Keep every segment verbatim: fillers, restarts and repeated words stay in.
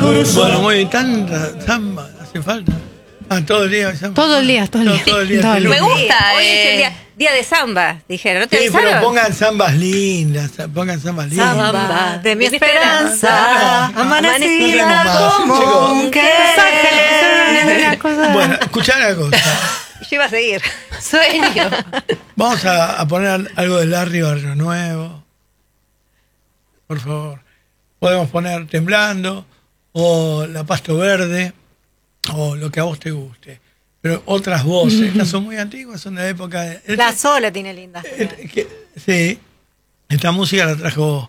Bueno, muy bien, tanta samba, hace falta. Ah, todo el día samba. Todo el día, todo el día. Todo el día. Todo el Me día. gusta. Hoy es el eh, día, día de samba, dijeron. ¿No te Sí, avisaron? pero pongan zambas lindas, pongan zambas lindas. Samba de mi No, esperanza, no, amanecida no tenemos como más, chicos. un Los Ángeles, una cosa. Bueno, escuchá una cosa. Yo iba a seguir. Sueño. Vamos a, a poner algo de Larry Barrio Nuevo. Por favor. Podemos poner Temblando, o La Pasto Verde, o lo que a vos te guste. Pero otras voces, estas son muy antiguas, son de la época de... La sola tiene linda. Eh, que- sí, esta música la trajo,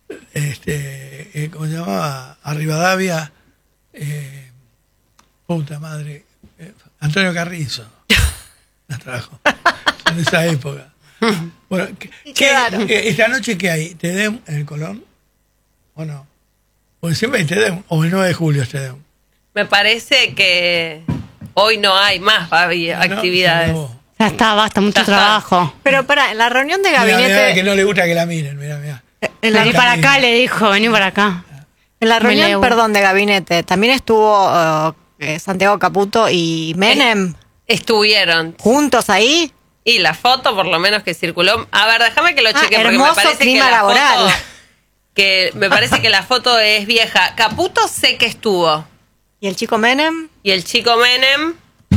este, eh, ¿cómo se llamaba? A Rivadavia, eh, puta madre, eh, Antonio Carrizo, la trajo, en esa época. Bueno, ¿qué, Y qué- quedaron. eh, esta noche qué hay? ¿Te den en el Colón? ¿O no? Porque siempre hay Te den, o el nueve de julio es Te den. Me parece que hoy no hay más Fabi, ¿No? actividades. Se acabó. Ya está, basta, mucho Ya está. trabajo. Pero para, en la reunión de Mirá, gabinete. mirá, que no le gusta que la miren, mira, mira. En la, Vení para acá, le dijo, vení para acá. en la Me reunión, leo. perdón, de gabinete, también estuvo uh, eh, Santiago Caputo y Menem Estuvieron. juntos ahí. Y la foto, por lo menos, que circuló. A ver, déjame que lo Ah, cheque porque me hermoso parece clima que la laboral. foto. Que me parece que la foto es vieja. Caputo sé que estuvo. Y el chico Menem. Y el chico Menem.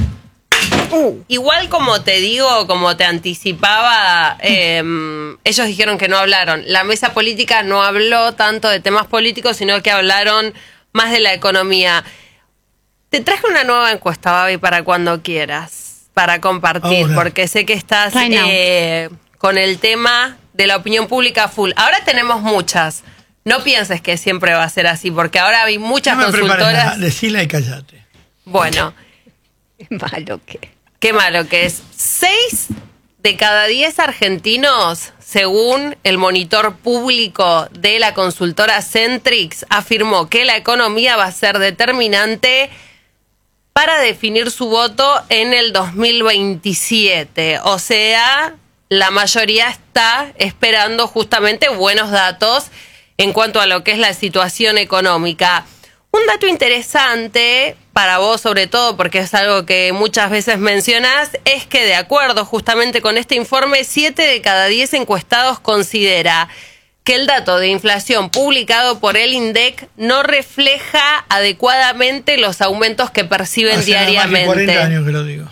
Uh, Igual como te digo, como te anticipaba, eh, ellos dijeron que no hablaron. La mesa política no habló tanto de temas políticos, sino que hablaron más de la economía. Te traje una nueva encuesta, Babi, para cuando quieras, para compartir, Ahora. porque sé que estás Right now. eh, con el tema de la opinión pública full. Ahora tenemos muchas. No pienses que siempre va a ser así, porque ahora hay muchas No me prepares nada, consultoras. decila y callate. Bueno. qué malo que. Qué malo que es. Seis de cada diez argentinos, según el monitor público de la consultora Centrix, afirmó que la economía va a ser determinante para definir su voto en el dos mil veintisiete. O sea, la mayoría está esperando justamente buenos datos en cuanto a lo que es la situación económica. Un dato interesante para vos, sobre todo, porque es algo que muchas veces mencionás, es que de acuerdo justamente con este informe, siete de cada diez encuestados considera que el dato de inflación publicado por el INDEC no refleja adecuadamente los aumentos que perciben Hace nada más que diariamente. cuarenta años que lo digo.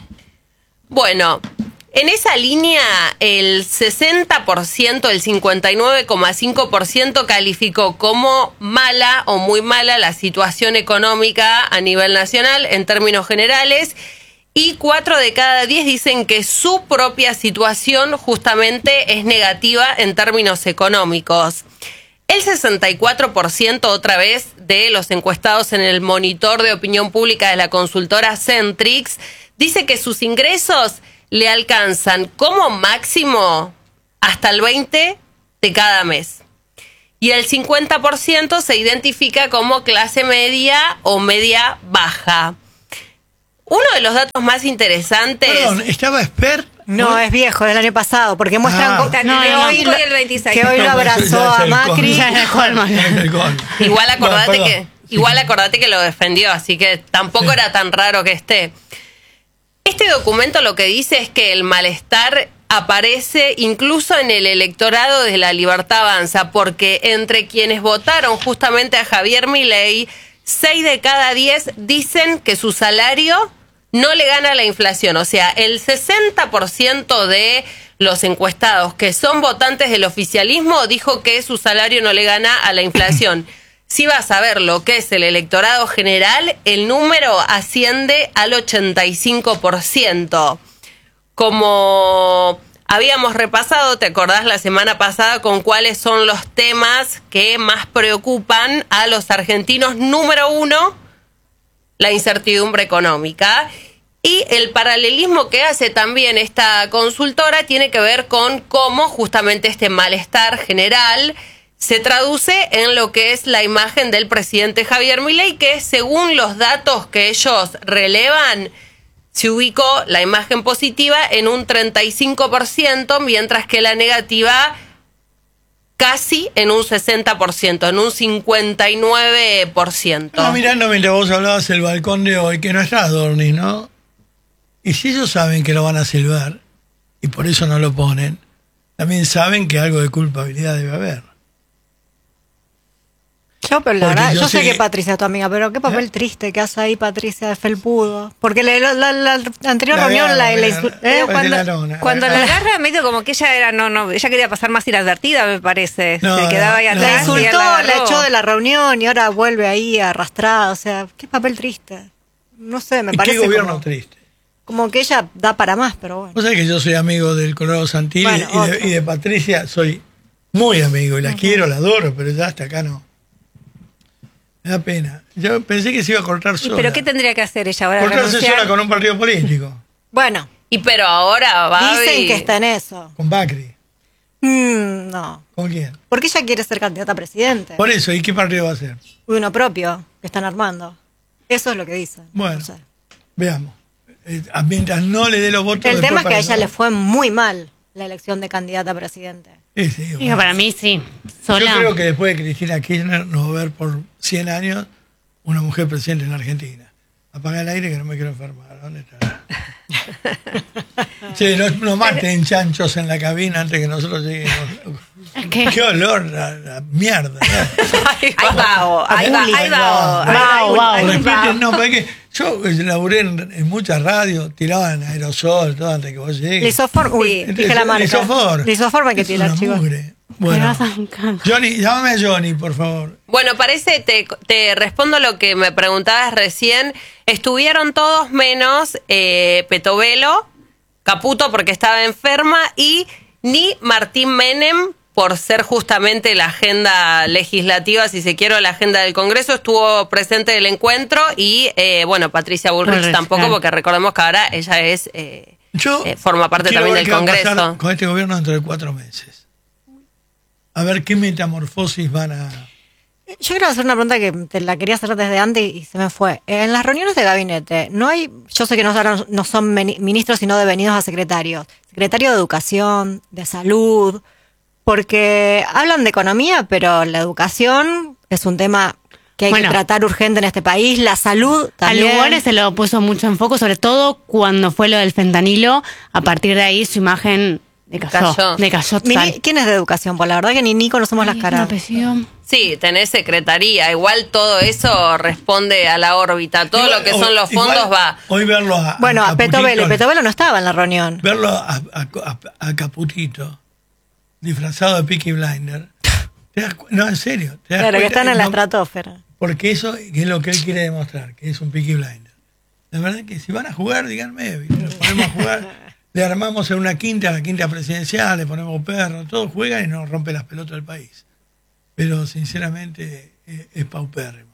Bueno, en esa línea, el sesenta por ciento, el cincuenta y nueve coma cinco por ciento calificó como mala o muy mala la situación económica a nivel nacional en términos generales, y cuatro de cada diez dicen que su propia situación justamente es negativa en términos económicos. El sesenta y cuatro por ciento otra vez de los encuestados en el monitor de opinión pública de la consultora Centrix dice que sus ingresos le alcanzan como máximo hasta el veinte de cada mes. Y el cincuenta por ciento se identifica como clase media o media baja. Uno de los datos más interesantes... Perdón, ¿estaba Esper? No, es viejo, del año pasado, porque muestran Ah. co- que, No, no, no. hoy, lo- Y el veintiséis. que hoy lo No, pero abrazó eso ya es a el Macri. colmo. Ya es el colmo. Es el gol. Igual acordate Bueno, que perdón. igual acordate que lo defendió, así que tampoco Sí. era tan raro que esté. Este documento lo que dice es que el malestar aparece incluso en el electorado de La Libertad Avanza, porque entre quienes votaron justamente a Javier Milei, seis de cada diez dicen que su salario no le gana la inflación. O sea, el sesenta por ciento de los encuestados que son votantes del oficialismo dijo que su salario no le gana a la inflación. Si vas a ver lo que es el electorado general, el número asciende al ochenta y cinco por ciento. Como habíamos repasado, ¿te acordás la semana pasada con cuáles son los temas que más preocupan a los argentinos? Número uno, la incertidumbre económica. Y el paralelismo que hace también esta consultora tiene que ver con cómo justamente este malestar general se traduce en lo que es la imagen del presidente Javier Milei, que según los datos que ellos relevan, se ubicó la imagen positiva en un treinta y cinco por ciento, mientras que la negativa casi en un sesenta por ciento, en un cincuenta y nueve por ciento. Estaba mirando mientras vos hablabas el balcón de hoy, que no está Adorni, ¿no? Y si ellos saben que lo van a silbar, y por eso no lo ponen, también saben que algo de culpabilidad debe haber. Yo, pero la Porque verdad, yo yo, sé sé que que- Patricia es tu amiga, pero qué papel ¿Eh? triste que hace ahí Patricia de Felpudo. Porque la, la- la- la anterior La reunión la, agarra, la la insu- agarra. ¿eh? Pues cuando, de la lona, cuando la la agarra. agarra, medio como que ella era, no, no, ella quería pasar más inadvertida, me parece. No, Se quedaba ahí no, atrás. no. La y él insultó, la agarró. echó de la reunión y ahora vuelve ahí arrastrada. O sea, qué papel triste. No sé, me ¿Y parece qué gobierno como, triste? como que ella da para más, pero bueno. Vos sabés que yo soy amigo del Colorado Santilli Bueno, y, de, otro. y de Patricia soy muy amigo, y la quiero, la adoro, pero ya hasta acá no. Me da pena. Yo pensé que se iba a cortar ¿Y sola. pero qué tendría que hacer ella ahora? Cortarse ¿Renunciar? sola con un partido político, Bueno, Y pero ahora va dicen que está en eso. con Bacri. Mm, no, ¿Con quién? porque ella quiere ser candidata a presidente. Por eso, ¿y qué partido va a ser? Uno propio, que están armando. Eso es lo que dicen. Bueno, No sé. veamos. Eh, mientras no le dé los votos... El después tema es que para a ella no- le fue muy mal la elección de candidata a presidente. Sí, sí, Digo, bueno. para mí sí. Yo Sola. creo que después de Cristina Kirchner nos va a ver por cien años una mujer presidente en la Argentina. Apaga el aire que no me quiero enfermar. ¿Dónde está? Sí, no, no maten chanchos en la cabina antes que nosotros lleguemos. Es que- Qué olor, la, la mierda. Ahí va, ahí va, ahí va. Wow, wow. Respeten, no, porque yo eh, laburé en, en muchas radios, tiraban aerosol, todo antes que vos llegues. Lisoform, uy, Sí. dije la marca. Lisofor. Lisoform hay que Es tirar, una chicos. mugre. Me Bueno, vas a arrancar. Johnny, llámame a Johnny, por favor. Bueno, parece, te, te respondo lo que me preguntabas recién. Estuvieron todos menos eh, Petovelo, Caputo porque estaba enferma, y ni Martín Menem, por ser justamente la agenda legislativa, si se quiere, o la agenda del Congreso, estuvo presente en el encuentro, y eh, bueno, Patricia Bullrich Bullrich, tampoco, claro. porque recordemos que ahora ella es eh, Yo eh, forma parte quiero también ver del qué va a pasar Congreso. con este gobierno dentro de cuatro meses. A ver qué metamorfosis van a... Yo quiero hacer una pregunta que te la quería hacer desde antes y se me fue. En las reuniones de gabinete, no hay, yo sé que no, son- no son meni- ministros, sino devenidos a secretarios. Secretario de Educación, de Salud, porque hablan de economía, pero la educación es un tema que hay Bueno. que tratar urgente en este país. La salud A también. Lugones se lo puso mucho en foco, sobre todo cuando fue lo del fentanilo. A partir de ahí su imagen decayó. Cayó. Decayó total. Mini- ¿Quién es de educación? Pues la verdad que ni, ni conocemos las Ay, caras. un apellido. Sí, tenés secretaría. Igual todo eso responde a la órbita. Todo Igual, lo que o- son los igual, fondos va. Hoy verlo a, Bueno, a Caputito, Petovelo. Petovelo no estaba en la reunión. Verlo a, a- a- a Caputito disfrazado de Peaky Blinder. ¿Te das cu- no, en serio. ¿te das Claro, que cuenta? están en la No, estratosfera. Porque eso es lo que él quiere demostrar, que es un Peaky Blinder. La verdad que si van a jugar, díganme, ¿viste? Nos ponemos a jugar, le armamos en una quinta, la quinta presidencial, le ponemos perros, todos juegan y nos rompe las pelotas del país. Pero sinceramente es, es paupérrimo.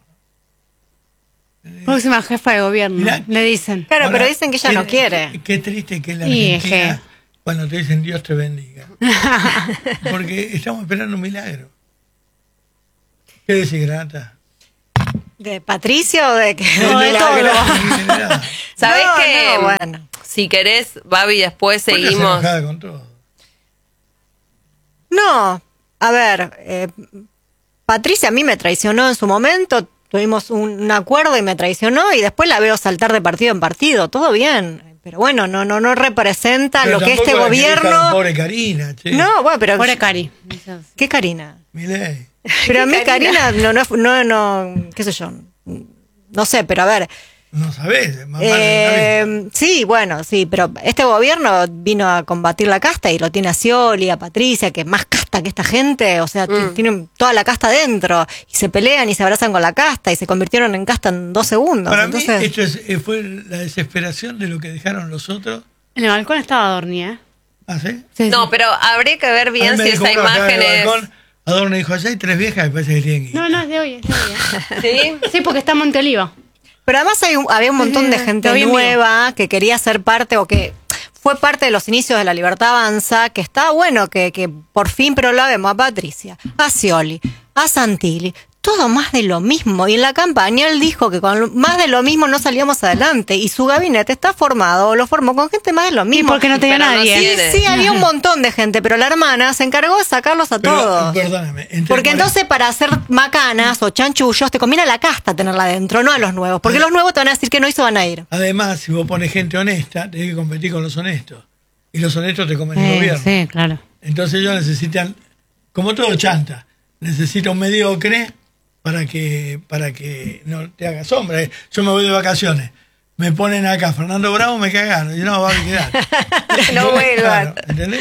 Próxima jefa de gobierno, Mirá. le dicen. Claro, Ahora, pero dicen que ella qué- no quiere. Qué, qué triste que es la Y es Argentina que- cuando te dicen Dios te bendiga. Porque estamos esperando un milagro. ¿Qué decís, Grata? ¿De Patricio o de que No, de milagro? todo. ¿Sabés No, que no, bueno. si querés, Babi, después ¿Por qué estás seguimos? enojada con todo? No, a ver, eh, Patricia a mí me traicionó en su momento, tuvimos un, un acuerdo y me traicionó y después la veo saltar de partido en partido, todo bien, pero bueno, no no no representa Pero lo que tampoco este la querés a la gobierno... Pobre Karina, che. No, bueno, pero... Pobre Cari. ¿Qué Karina? Milei. Pero a mí Karina? Karina no, no, es- no, no, qué sé yo, no sé, pero a ver... No sabés, es más malo que una Eh, sí, bueno, sí, pero este gobierno vino a combatir la casta y lo tiene a Scioli, a Patricia, que es más casta que esta gente, o sea, t- Mm. tienen toda la casta dentro y se pelean y se abrazan con la casta y se convirtieron en casta en dos segundos. Para Entonces, mí esto es, eh, fue la desesperación de lo que dejaron los otros. En el balcón estaba Dorni, ¿eh? ¿Ah, sí? Sí, No, sí. pero habría que ver A mí bien me si dijo esa uno acá en imagen el es... balcón, Adorno dijo, allá hay tres viejas, me parece que tienen que ir. No, no, es de hoy, es de hoy. ¿eh? ¿Sí? Sí, porque está en Monte Oliva. pero además hay un- había un montón de Sí, gente lo vi en vivo. nueva que quería ser parte o que fue parte de los inicios de la Libertad Avanza, que está bueno que, que por fin, pero la vemos a Patricia, a Scioli, a Santilli, todo más de lo mismo. Y en la campaña él dijo que con más de lo mismo no salíamos adelante. Y su gabinete está formado, lo formó con gente más de lo mismo. ¿Y por qué no tenía Pero no nadie? tiene. Sí, había un montón de gente, pero la hermana se encargó de sacarlos a Pero, todos. perdóname. entre Porque cuarenta entonces para hacer macanas o chanchullos te conviene a la casta tenerla adentro, no a los nuevos. Porque los nuevos te van a decir que no y se van a ir. Además, si vos pones gente honesta, tenés que competir con los honestos. Y los honestos te comen el Sí, gobierno. sí, claro. Entonces ellos necesitan, como todo chanta, necesita un mediocre para que para que no te haga sombra. Yo me voy de vacaciones, me ponen acá Fernando Bravo, me cagaron. Y no, va a quedar. No vuelvas. Claro, ¿entendés?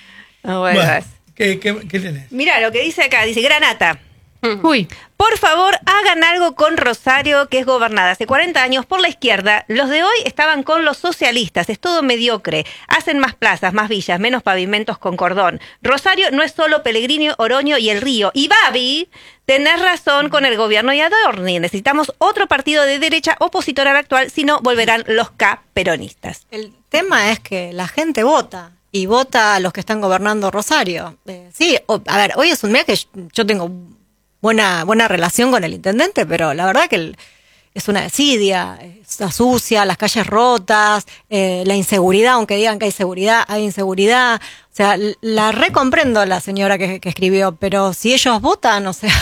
No vuelvas. Bueno, ¿qué, qué, qué tenés? Mira lo que dice acá, dice Granata. Uy, Por favor, hagan algo con Rosario, que es gobernada hace cuarenta años por la izquierda. Los de hoy estaban con los socialistas, es todo mediocre. Hacen más plazas, más villas, menos pavimentos con cordón. Rosario no es solo Pellegrini, Oroño y El Río. Y Babi, tenés razón con el gobierno y Adorni. Necesitamos otro partido de derecha opositor al actual, si no volverán los K-peronistas. El tema es que la gente vota. Y vota a los que están gobernando Rosario. Eh, sí, o- a ver, hoy es un día que yo tengo buena buena relación con el intendente, pero la verdad que el- es una desidia, está sucia, las calles rotas, eh, la inseguridad, aunque digan que hay seguridad, hay inseguridad. O sea, l- la recomprendo la señora que, que escribió, pero si ellos votan, o sea,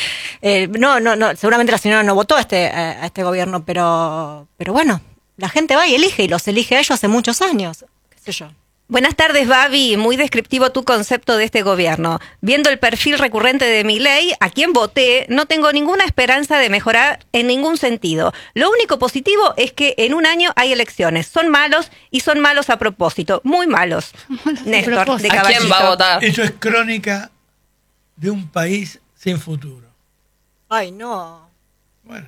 eh, no, no, no, seguramente la señora no votó a este, a este gobierno, pero, pero bueno, la gente va y elige, y los elige a ellos hace muchos años, qué sé yo. Buenas tardes, Babi. Muy descriptivo tu concepto de este gobierno. Viendo el perfil recurrente de Milei, a quien voté, no tengo ninguna esperanza de mejorar en ningún sentido. Lo único positivo es que en un año hay elecciones. Son malos y son malos a propósito. Muy malos. Néstor, propósito. de ¿A quién Caballito. va a votar? Esto es crónica de un país sin futuro. Ay, no. Bueno,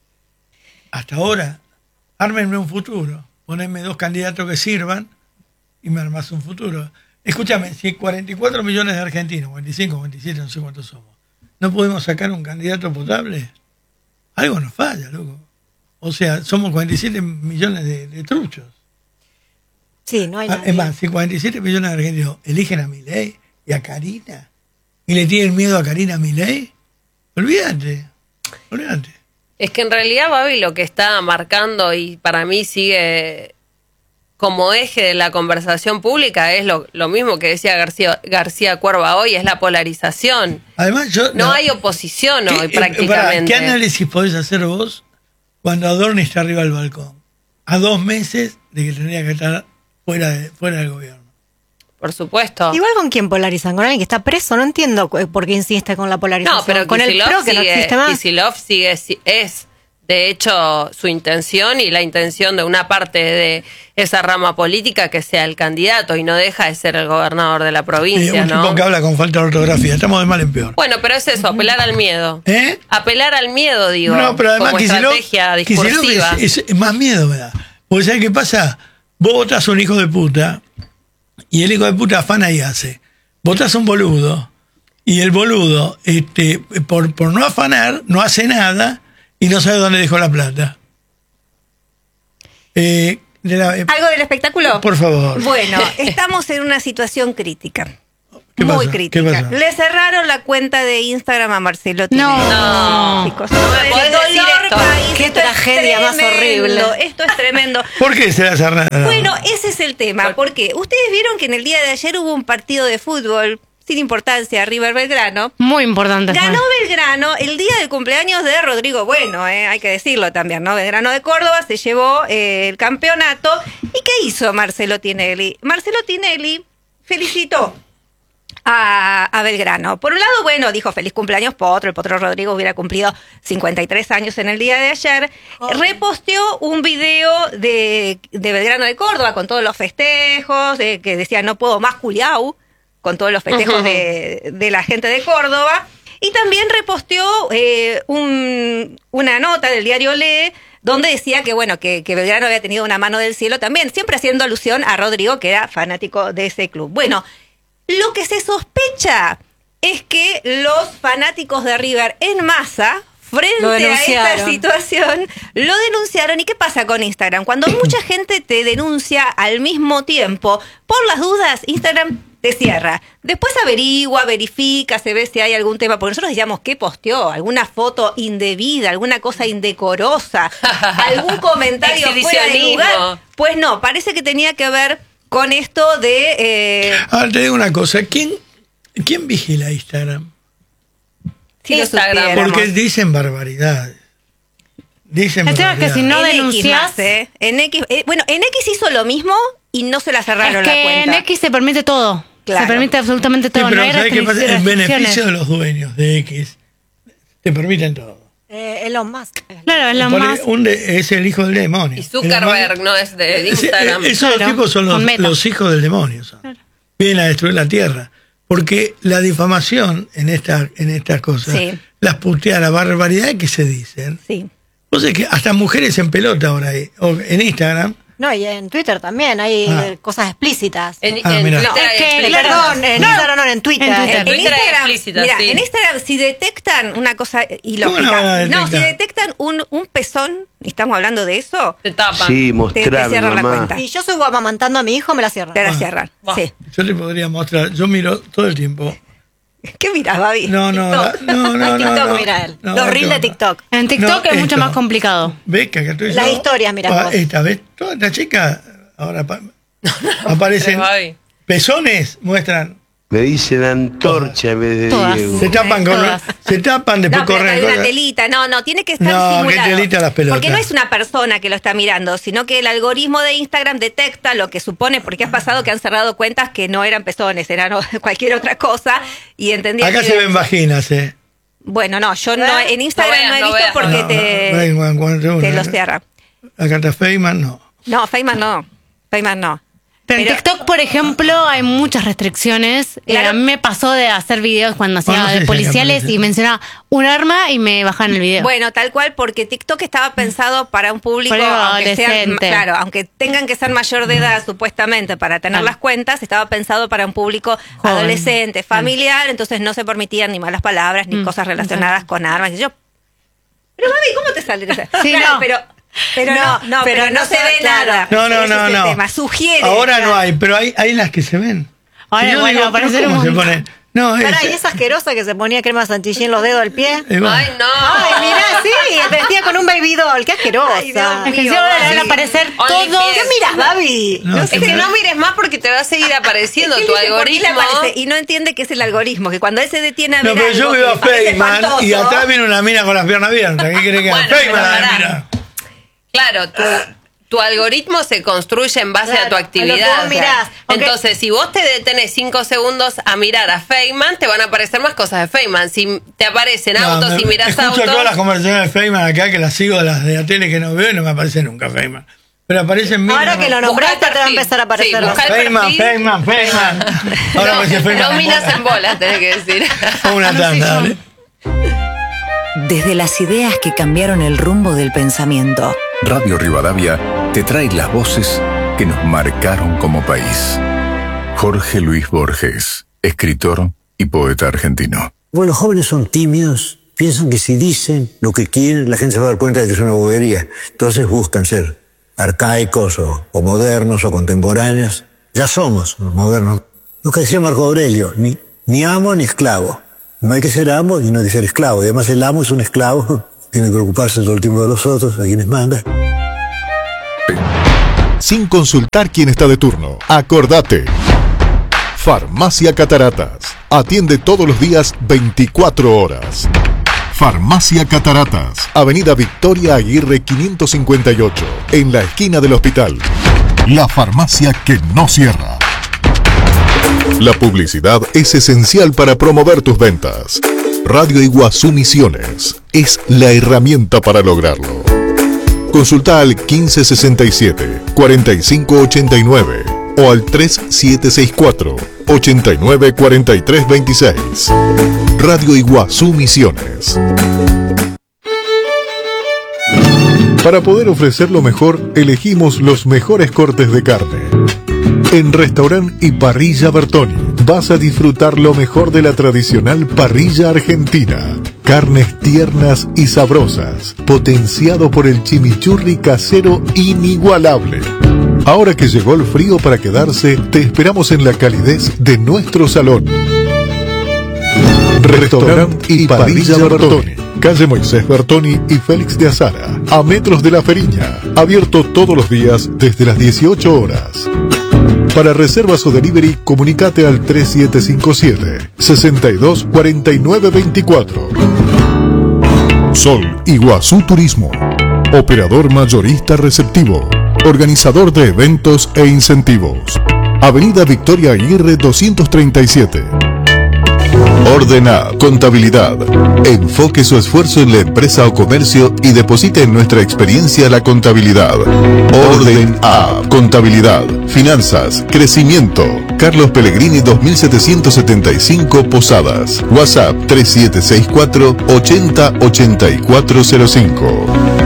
hasta ahora, ármenme un futuro. Ponenme dos candidatos que sirvan y me armas un futuro. Escúchame, si cuarenta y cuatro millones de argentinos, cuarenta y cinco, cuarenta y siete, no sé cuántos somos, no podemos sacar un candidato potable, algo nos falla, loco. O sea, somos cuarenta y siete millones de, de truchos. Sí, no hay Ah, nadie. es más, si cuarenta y siete millones de argentinos eligen a Milei y a Karina, y le tienen miedo a Karina Milei, olvídate, olvídate. Es que en realidad Babi lo que está marcando y para mí sigue como eje de la conversación pública es lo, lo mismo que decía García, García Cuerva hoy, es la polarización. Además, yo... No hay oposición ¿Qué- hoy eh, prácticamente. pará, ¿Qué análisis podés hacer vos cuando Adorni está arriba del balcón? A dos meses de que tendría que estar fuera, de, fuera del gobierno. Por supuesto. Igual con quién polarizan, con alguien que está preso, no entiendo cu- por qué insiste con la polarización. No, pero con el Kicillof PRO que no sigue, existe más. Kicillof sigue, si- es de hecho su intención y la intención de una parte de esa rama política que sea el candidato y no deja de ser el gobernador de la Eh, provincia, un ¿no? tipo que habla con falta de ortografía. Estamos de mal en peor. Bueno, pero es eso, apelar al miedo. ¿Eh? Apelar al miedo, digo, No, pero además como Kicillof, estrategia Kicillof discursiva. es, es- más miedo me da. Porque ¿sabes qué pasa? Vos votás a un hijo de puta y el hijo de puta afana y hace. Votás a un boludo y el boludo, este, por, por no afanar, no hace nada y no sabe dónde dejó la plata. Eh, de la- eh, ¿Algo del espectáculo? por favor. Bueno, estamos en una situación crítica. ¿Qué Muy pasa? crítica. ¿Qué pasa? Le cerraron la cuenta de Instagram a Marcelo Tinelli. No. Chicos, No me podés dolor, decir esto. país, Qué esto es tragedia más tremendo, horrible. Esto es tremendo. ¿Por qué se la cerraron? Bueno, ese es el tema. Porque ustedes vieron que en el día de ayer hubo un partido de fútbol sin importancia, River Belgrano. muy importante. fue. Ganó Belgrano el día del cumpleaños de Rodrigo Bueno, eh, hay que decirlo también, ¿no? Belgrano de Córdoba se llevó eh, el campeonato. ¿Y qué hizo Marcelo Tinelli? Marcelo Tinelli felicitó a, a Belgrano. Por un lado, bueno, dijo feliz cumpleaños Potro, el Potro Rodrigo hubiera cumplido cincuenta y tres años en el día de ayer. Reposteó un video de, de Belgrano de Córdoba con todos los festejos, eh, que decía no puedo más culiau, con todos los festejos de, de la gente de Córdoba. Y también reposteó eh, un- una nota del diario Lee, donde decía que, bueno, que, que Belgrano había tenido una mano del cielo también, siempre haciendo alusión a Rodrigo, que era fanático de ese club. Bueno, lo que se sospecha es que los fanáticos de River en masa, frente Lo a esta denunciaron. situación, lo denunciaron. ¿Y qué pasa con Instagram? Cuando mucha gente te denuncia al mismo tiempo, por las dudas, Instagram te cierra. Después averigua, verifica, se ve si hay algún tema, porque nosotros decíamos, ¿qué posteó? ¿Alguna foto indebida? ¿Alguna cosa indecorosa? ¿Algún comentario fuera de lugar? Pues no, parece que tenía que ver con esto de... Eh... Ahora te digo una cosa, ¿quién, quién vigila Instagram? Si Instagram. Porque dicen barbaridades. Dicen El tema es que si no en denuncias... X más, ¿eh? En X, eh, bueno, en X hizo lo mismo y no se la cerraron Es que la cuenta. en X se permite todo. Claro. Se permite absolutamente Sí, todo. pero no hay ¿sabes qué pasa? restricciones. El beneficio de los dueños de X te permiten todo. Eh, Elon Musk. Claro, es lo Porque más... un de- es el hijo del demonio. Y Zuckerberg El no es de demonio- Instagram. Sí, esos Claro, tipos son los, con Meta. los hijos del demonio. Son. Vienen a destruir la tierra. Porque la difamación en, esta, en estas cosas, Sí. las puteadas, las barbaridades que se dicen. Sí. Vos sabés que hasta mujeres en pelota ahora hay, o en Instagram. No, y en Twitter también hay Ah. eh, cosas explícitas. En, Ah, en mirá. Twitter Es hay que, explícitas. Perdón, en Instagram no, en Twitter. En Twitter. En Twitter es Instagram, explícita, mira, sí. en Instagram si detectan una cosa y lo ¿Cómo no van a no, si detectar? detectan un, un pezón, y estamos hablando de eso, Te tapan. Sí, te, te mostrar, cierran la mamá. cuenta. Si yo subo amamantando a mi hijo, me la cierran. Te la Ah. cierran. Buah. Sí. Yo te podría mostrar, yo miro todo el tiempo. ¿Qué miras, Babi? No, no, la- TikTok. no, no, no. TikTok, no, mira él. no, Los ¿qué reels de onda? TikTok. En TikTok No, es mucho esto. más complicado. ¿Ves que acá estoy Las yo? historias, mirá Ah, vos. esta vez, toda esta chica, ahora pa- aparecen Ay. pezones, muestran. Me dicen antorcha en vez de Todas. Diego. Se tapan, con, Todas. se tapan, después No, pero corren. hay una cosas. telita, no, no, tiene que estar No, ¿qué simulado. telita las pelotas? Porque no es una persona que lo está mirando, sino que el algoritmo de Instagram detecta lo que supone, porque ha pasado que han cerrado cuentas que no eran pezones, eran o- cualquier otra cosa, y entendía Acá que... se ven vaginas, ¿eh? Bueno, no, yo no, en Instagram No no, veas, he no visto veas. porque No, te, no, ven, cuando- cuando- te una- lo cierra. Acá está Feynman, no. No, Feynman no, Feynman no. Pero en Pero- TikTok, por ejemplo, hay muchas restricciones. Eh, Claro. a mí me pasó de hacer videos cuando hacía Ah, no sé de si policiales aparece. y mencionaba un arma y me bajaban el video. Bueno, tal cual, porque TikTok estaba pensado para un público, Público aunque sean- adolescente. claro, aunque tengan que ser mayor de edad supuestamente para tener Claro. las cuentas, estaba pensado para un público Joven. adolescente, familiar, entonces no se permitían ni malas palabras ni Mm, cosas relacionadas con armas. Y yo, pero mami, ¿cómo te sale? Sí, Claro, no. pero, pero no, no, pero, no, se ve claro. nada. No, no, Ese no, es el no. tema. Sugiere. Ahora claro. no hay, pero hay, hay las que se ven. Ahora, Y yo bueno, digo, ¿pero aparecen ¿cómo un se montón. ponen? No, es, Pará, y esa asquerosa que se ponía crema chantilly en los dedos del pie. eh, bueno. Ay, no. Ay, mirá, sí, vestía con un baby doll, qué asquerosa. Ay, Dios Es que mío, si ahora le van a sí. aparecer OnlyFans. todos. ¿Qué miras, Babi? No, Es sí, que pero- no mires más porque te va a seguir apareciendo Es que tu él dice, ¿por qué le algoritmo. aparece? Y no entiende que es el algoritmo, que cuando él se detiene a No, ver pero yo algo veo a que parece Feynman y espantoso, atrás viene una mina con las piernas abiertas. ¿Qué cree que Bueno, haga? Feynman pero la pará. mira. Claro, tu, tu algoritmo se construye en base Claro, a tu a lo que actividad. vos mirás. Ok. Entonces, si vos te detenés cinco segundos a mirar a Feynman, te van a aparecer más cosas de Feynman. Si te aparecen No, autos me- y mirás escucho autos... todas las conversaciones de Feynman acá, que las sigo, las de la tele que no veo y no me aparece nunca Feynman. Pero aparecen mil. Ahora que lo Busca nombraste el te va a perfil. empezar a aparecer. Sí, los- busca el Feynman, perfil. Feynman, Feynman. Ahora no, aparece Feynman. no en miras bola. en bolas, tenés que decir. O una No sé tanda, yo. dale. Desde las ideas que cambiaron el rumbo del pensamiento. Radio Rivadavia te trae las voces que nos marcaron como país. Jorge Luis Borges, escritor y poeta argentino. Bueno, los jóvenes son tímidos, piensan que si dicen lo que quieren, la gente se va a dar cuenta de que es una bobería. Entonces buscan ser arcaicos o, o modernos o contemporáneos. Ya somos modernos. Lo que decía Marco Aurelio, ni, ni amo ni esclavo. No hay que ser amo y no hay que ser esclavo. Y además el amo es un esclavo, tiene que preocuparse todo el tiempo de los otros, a quienes manda. Sin consultar quién está de turno. Acordate. Farmacia Cataratas. Atiende todos los días veinticuatro horas. Farmacia Cataratas. Avenida Victoria Aguirre quinientos cincuenta y ocho. En la esquina del hospital. La farmacia que no cierra. La publicidad es esencial para promover tus ventas. Radio Iguazú Misiones es la herramienta para lograrlo. Consulta al quince sesenta y siete, cuarenta y cinco ochenta y nueve o al tres siete seis cuatro, ochenta y nueve cuarenta y tres veintiséis. Radio Iguazú Misiones. Para poder ofrecer lo mejor, elegimos los mejores cortes de carne. En Restaurant y Parrilla Bertoni vas a disfrutar lo mejor de la tradicional parrilla argentina. Carnes tiernas y sabrosas, potenciado por el chimichurri casero inigualable. Ahora que llegó el frío para quedarse, te esperamos en la calidez de nuestro salón. Restaurante y Parrilla Bertoni, calle Moisés Bertoni y Félix de Azara, a metros de la Feriña, abierto todos los días desde las dieciocho horas. Para reservas o delivery, comunicate al tres siete cinco siete, seis dos cuatro nueve dos cuatro. Sol Iguazú Turismo, operador mayorista receptivo, organizador de eventos e incentivos. Avenida Victoria Aguirre doscientos treinta y siete. Ordena Contabilidad. Enfoque su esfuerzo en la empresa o comercio y deposite en nuestra experiencia la contabilidad. Orden A. Contabilidad, finanzas, crecimiento. Carlos Pellegrini dos mil setecientos setenta y cinco Posadas. WhatsApp tres siete seis cuatro, ochenta, ochenta y cuatro cero cinco.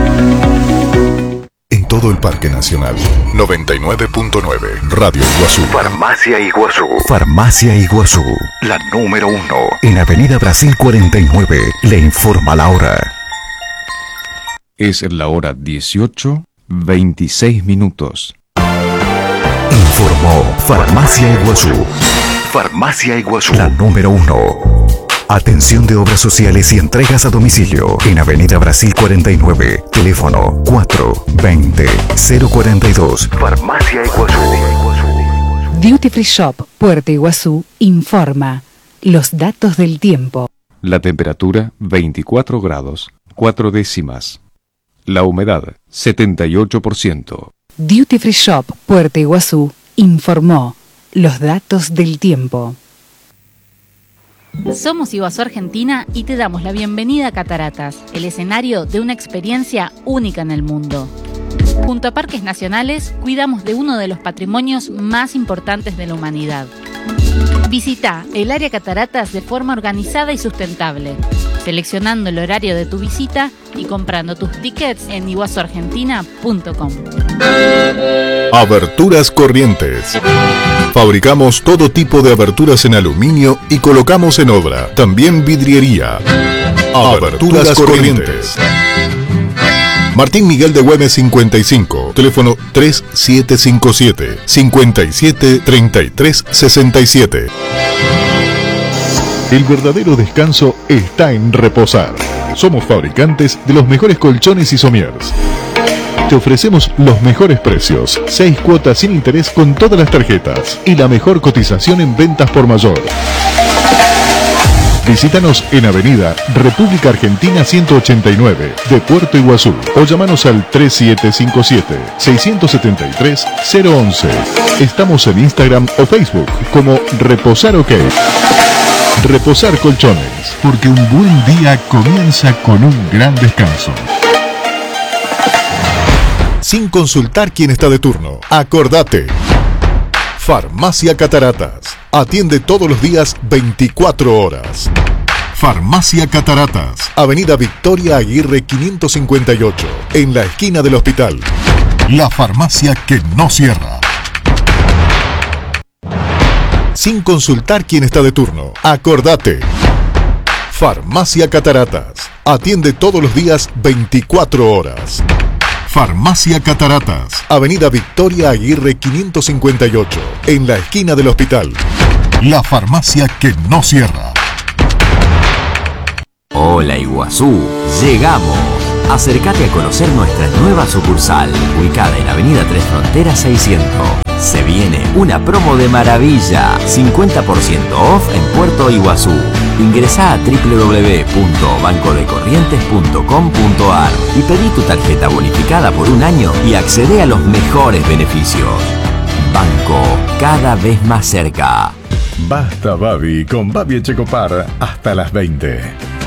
En todo el Parque Nacional. noventa y nueve punto nueve. Radio Iguazú. Farmacia Iguazú. Farmacia Iguazú, la número uno. En Avenida Brasil cuarenta y nueve. Le informa la hora. Es la hora dieciocho, veintiséis minutos. Informó Farmacia Iguazú. Farmacia Iguazú. La número uno. Atención de obras sociales y entregas a domicilio. En Avenida Brasil cuarenta y nueve. Teléfono cuatro veinte, cero cuarenta y dos. Farmacia Iguazú. Duty Free Shop Puerto Iguazú informa los datos del tiempo. La temperatura veinticuatro grados, cuatro décimas. La humedad setenta y ocho por ciento. Duty Free Shop Puerto Iguazú informó los datos del tiempo. Somos Iguazú Argentina y te damos la bienvenida a Cataratas, el escenario de una experiencia única en el mundo. Junto a Parques Nacionales, cuidamos de uno de los patrimonios más importantes de la humanidad. Visita el área Cataratas de forma organizada y sustentable, seleccionando el horario de tu visita y comprando tus tickets en iguazú argentina punto com. Aberturas Corrientes. Fabricamos todo tipo de aberturas en aluminio y colocamos en obra. También vidriería. Aberturas Corrientes. Martín Miguel de Güemes cincuenta y cinco. Teléfono tres siete cinco siete, cinco siete, tres tres seis siete. El verdadero descanso está en reposar. Somos fabricantes de los mejores colchones y somiers. Te ofrecemos los mejores precios, seis cuotas sin interés con todas las tarjetas y la mejor cotización en ventas por mayor. Visítanos en Avenida República Argentina ciento ochenta y nueve de Puerto Iguazú o llamanos al tres siete cinco siete, seis siete tres, cero once. Estamos en Instagram o Facebook como Reposar OK. Reposar Colchones, porque un buen día comienza con un gran descanso. Sin consultar quién está de turno. Acordate. Farmacia Cataratas. Atiende todos los días veinticuatro horas. Farmacia Cataratas. Avenida Victoria Aguirre quinientos cincuenta y ocho. En la esquina del hospital. La farmacia que no cierra. Sin consultar quién está de turno. Acordate. Farmacia Cataratas. Atiende todos los días veinticuatro horas. Farmacia Cataratas. Avenida Victoria Aguirre quinientos cincuenta y ocho. En la esquina del hospital. La farmacia que no cierra. Hola Iguazú, llegamos. Acércate a conocer nuestra nueva sucursal, ubicada en Avenida Tres Fronteras seiscientos. Se viene una promo de maravilla, cincuenta por ciento off en Puerto Iguazú. Ingresá a doble u doble u doble u punto banco de corrientes punto com punto a r y pedí tu tarjeta bonificada por un año y accede a los mejores beneficios. Banco, cada vez más cerca. Basta Babi con Babi Echecopar hasta las veinte.